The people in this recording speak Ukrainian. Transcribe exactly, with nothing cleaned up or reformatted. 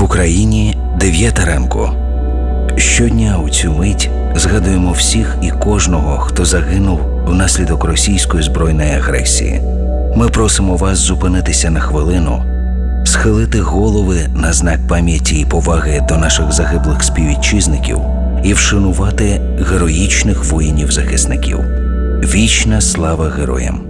Україні дев'ята ранку. Щодня у цю мить згадуємо всіх і кожного, хто загинув внаслідок російської збройної агресії. Ми просимо вас зупинитися на хвилину, схилити голови на знак пам'яті і поваги до наших загиблих співвітчизників і вшанувати героїчних воїнів-захисників. Вічна слава героям!